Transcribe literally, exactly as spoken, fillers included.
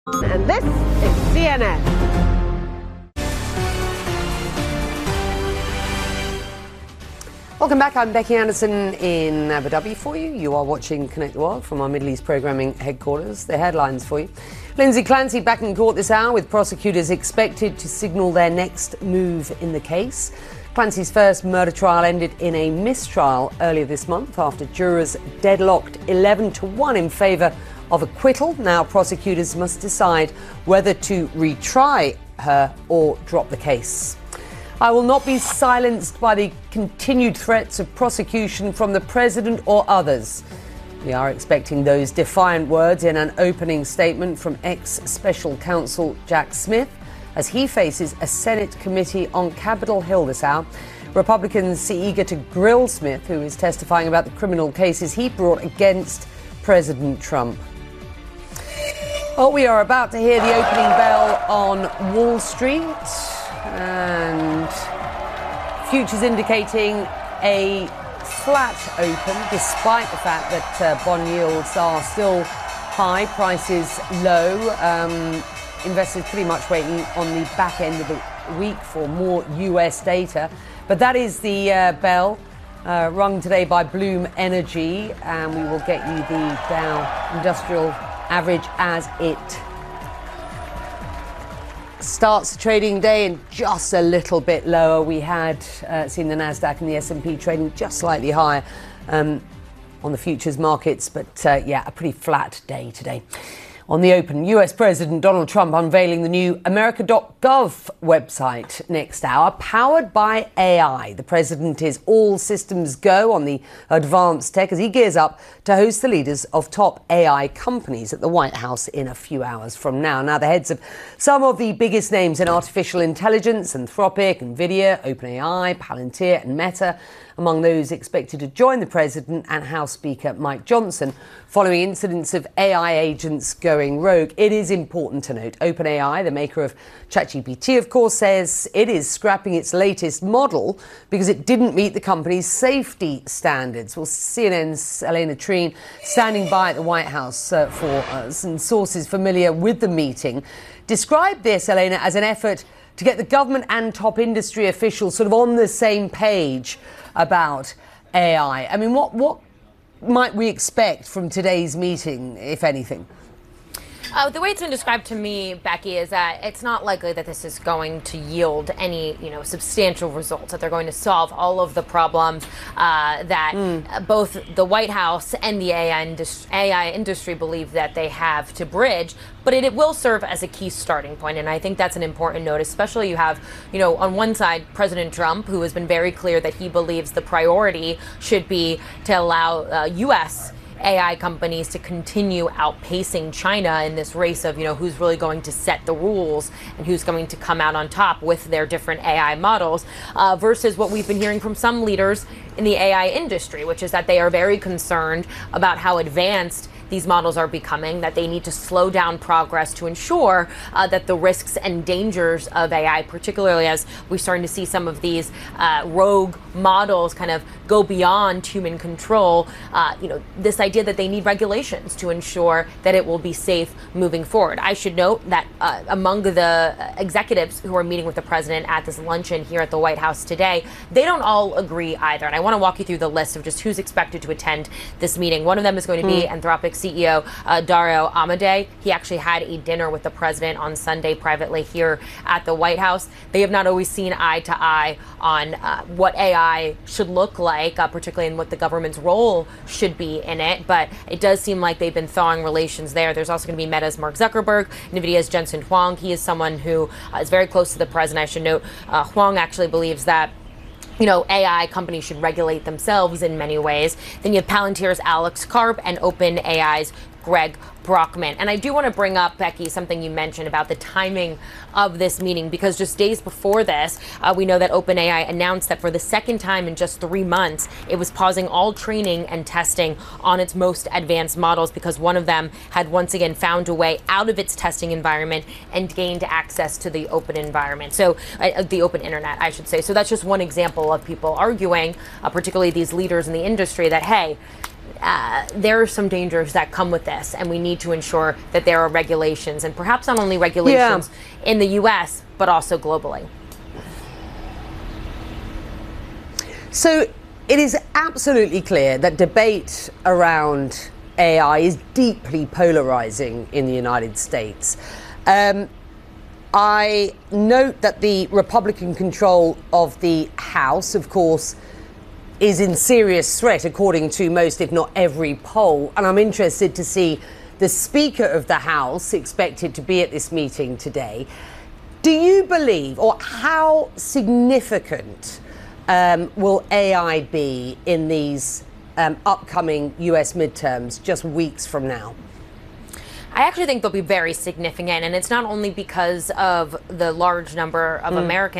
And this is C N N. Welcome back. I'm Becky Anderson in Abu Dhabi for you. You are watching Connect the World from our Middle East programming headquarters. The headlines for you. Lindsay Clancy back in court this hour with prosecutors expected to signal their next move in the case. Clancy's first murder trial ended in a mistrial earlier this month after jurors deadlocked eleven to one in favour of acquittal. Now prosecutors must decide whether to retry her or drop the case. I will not be silenced by the continued threats of prosecution from the president or others. We are expecting those defiant words in an opening statement from ex-special counsel Jack Smith as he faces a Senate committee on Capitol Hill this hour. Republicans eager to grill Smith, who is testifying about the criminal cases he brought against President Trump. Well, we are about to hear the opening bell on Wall Street, and futures indicating a flat open despite the fact that uh, bond yields are still high, prices low. Um, investors pretty much waiting on the back end of the week for more U S data. But that is the uh, bell uh, rung today by Bloom Energy, and we will get you the Dow Industrial Average as it starts the trading day and just a little bit lower. We had uh, seen the Nasdaq and the S and P trading just slightly higher um, on the futures markets, but uh, yeah, a pretty flat day today. On the open, U S President Donald Trump unveiling the new America dot gov website next hour, powered by A I. The president is all systems go on the advanced tech as he gears up to host the leaders of top A I companies at the White House in a few hours from now. Now, the heads of some of the biggest names in artificial intelligence, Anthropic, NVIDIA, OpenAI, Palantir and Meta, among those expected to join the president and House Speaker Mike Johnson following incidents of A I agents going rogue. It is important to note OpenAI, the maker of ChatGPT, of course, says it is scrapping its latest model because it didn't meet the company's safety standards. Well, C N N's Elena Treen standing by at the White House uh, for us, and sources familiar with the meeting describe this, Elena, as an effort to get the government and top industry officials sort of on the same page about A I. I mean, what what might we expect from today's meeting, if anything? Uh, the way it's been described to me, Becky, is that it's not likely that this is going to yield any, you know, substantial results, that they're going to solve all of the problems uh, that mm. both the White House and the A I, indus- A I industry believe that they have to bridge. But it, it will serve as a key starting point, and I think that's an important note, especially you have, you know, on one side, President Trump, who has been very clear that he believes the priority should be to allow uh, U S A I companies to continue outpacing China in this race of, you know, who's really going to set the rules and who's going to come out on top with their different A I models, uh, versus what we've been hearing from some leaders in the A I industry, which is that they are very concerned about how advanced these models are becoming, that they need to slow down progress to ensure uh, that the risks and dangers of A I, particularly as we're starting to see some of these uh, rogue models kind of go beyond human control, uh, you know, this idea that they need regulations to ensure that it will be safe moving forward. I should note that uh, among the executives who are meeting with the president at this luncheon here at the White House today, they don't all agree either. And I want to walk you through the list of just who's expected to attend this meeting. One of them is going to be mm. Anthropic C E O uh, Dario Amodei. He actually had a dinner with the president on Sunday privately here at the White House. They have not always seen eye to eye on uh, what A I should look like, uh, particularly in what the government's role should be in it. But it does seem like they've been thawing relations there. There's also going to be Meta's Mark Zuckerberg, NVIDIA's Jensen Huang. He is someone who uh, is very close to the president. I should note uh, Huang actually believes that, you know, A I companies should regulate themselves in many ways. Then you have Palantir's Alex Karp and OpenAI's Greg Brockman. And I do want to bring up, Becky, something you mentioned about the timing of this meeting, because just days before this, uh, we know that OpenAI announced that for the second time in just three months, it was pausing all training and testing on its most advanced models because one of them had once again found a way out of its testing environment and gained access to the open environment. So uh, the open internet, I should say. So that's just one example of people arguing, uh, particularly these leaders in the industry, that, hey, uh, there are some dangers that come with this, and we need to ensure that there are regulations, and perhaps not only regulations yeah. in the U S, but also globally. So it is absolutely clear that debate around A I is deeply polarizing in the United States. Um, I note that the Republican control of the House, of course, is in serious threat according to most, if not every poll. And I'm interested to see the Speaker of the House expected to be at this meeting today. Do you believe, or how significant um, will A I be in these um, upcoming U S midterms just weeks from now? I actually think they'll be very significant, and it's not only because of the large number of mm. Americans